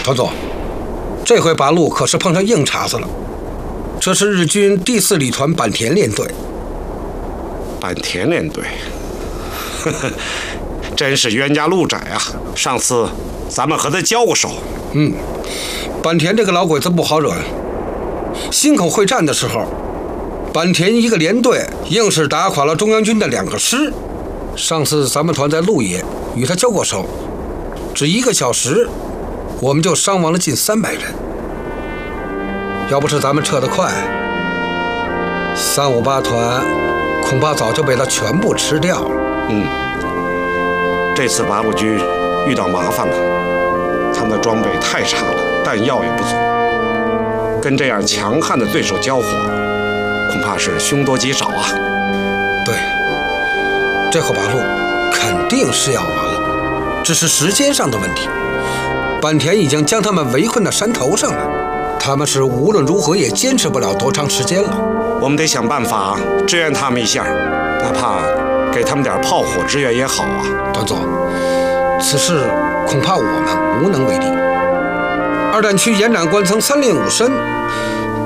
团总，这回八路可是碰上硬茬子了。这是日军第4旅团坂田联队。 坂田联队，呵呵，真是冤家路窄啊！上次咱们和他交过手。 坂田这个老鬼子不好惹。忻口会战的时候，坂田一个连队硬是打垮了中央军的2个师。上次咱们团在鹿野与他交过手，只1个小时，我们就伤亡了近300人。要不是咱们撤得快，358团恐怕早就被他全部吃掉了。 这次八路军遇到麻烦了，他们的装备太差了，弹药也不足，跟这样强悍的对手交火，恐怕是凶多吉少啊。 对，这后八路肯定是要完了，只是时间上的问题。坂田已经将他们围困到山头上了，他们是无论如何也坚持不了多长时间了。 我们得想办法支援他们一下，哪怕给他们点炮火支援也好啊。 团总，此事恐怕我们无能为力。2战区延长官曾3令5申，